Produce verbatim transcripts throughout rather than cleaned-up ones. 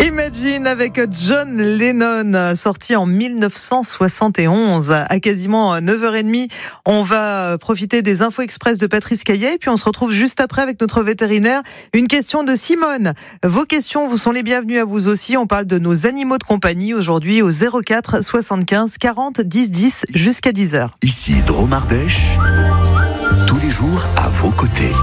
Imagine avec John Lennon, sorti en dix-neuf cent soixante et onze. À quasiment neuf heures trente, on va profiter des infos express de Patrice Caillet, et puis on se retrouve juste après avec notre vétérinaire. Une question de Simone. Vos questions, vous sont les bienvenues à vous aussi. On parle de nos animaux de compagnie aujourd'hui au zéro quatre soixante-quinze quarante dix dix jusqu'à dix heures. Ici Dromardèche, tous les jours à vos côtés.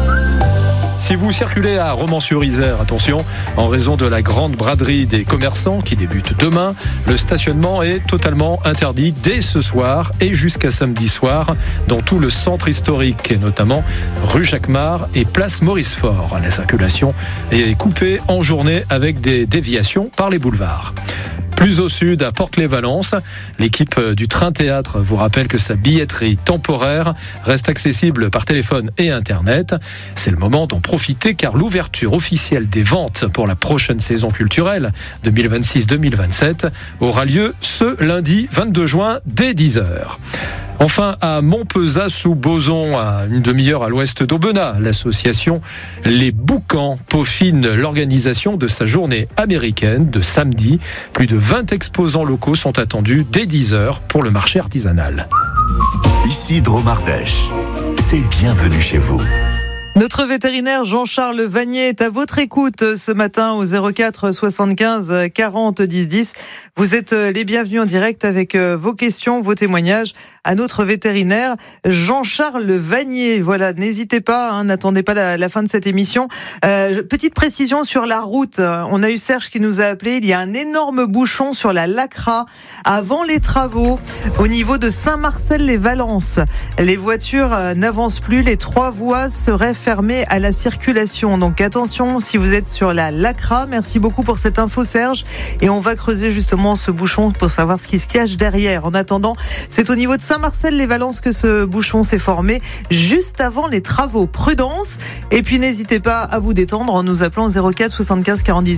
Si vous circulez à Romans-sur-Isère, attention, en raison de la grande braderie des commerçants qui débute demain, le stationnement est totalement interdit dès ce soir et jusqu'à samedi soir dans tout le centre historique, et notamment rue Jacquemart et place Maurice-Fort. La circulation est coupée en journée avec des déviations par les boulevards. Plus au sud, à Port-les-Valence, l'équipe du Train-Théâtre vous rappelle que sa billetterie temporaire reste accessible par téléphone et Internet. C'est le moment d'en profiter car l'ouverture officielle des ventes pour la prochaine saison culturelle deux mille vingt-six deux mille vingt-sept aura lieu ce lundi vingt-deux juin dès dix heures. Enfin, à Montpezat-sous-Bozon, à une demi-heure à l'ouest d'Aubenas, l'association Les Boucans peaufine l'organisation de sa journée américaine de samedi. Plus de vingt exposants locaux sont attendus dès dix heures pour le marché artisanal. Ici Dromardèche, c'est bienvenue chez vous. Notre vétérinaire Jean-Charles Vanier est à votre écoute ce matin au zéro quatre soixante-quinze quarante dix dix. Vous êtes les bienvenus en direct avec vos questions, vos témoignages à notre vétérinaire Jean-Charles Vanier. Voilà, n'hésitez pas, hein, n'attendez pas la, la fin de cette émission. Euh, petite précision sur la route. On a eu Serge qui nous a appelé. Il y a un énorme bouchon sur la Lacra avant les travaux au niveau de Saint-Marcel-les-Valences. Les voitures n'avancent plus. Les trois voies seraient fermé à la circulation. Donc attention si vous êtes sur la Lacra. Merci beaucoup pour cette info Serge. Et on va creuser justement ce bouchon pour savoir ce qui se cache derrière. En attendant, c'est au niveau de Saint-Marcel-les-Valences que ce bouchon s'est formé juste avant les travaux. Prudence. Et puis n'hésitez pas à vous détendre en nous appelant zéro quatre soixante-quinze quarante dix.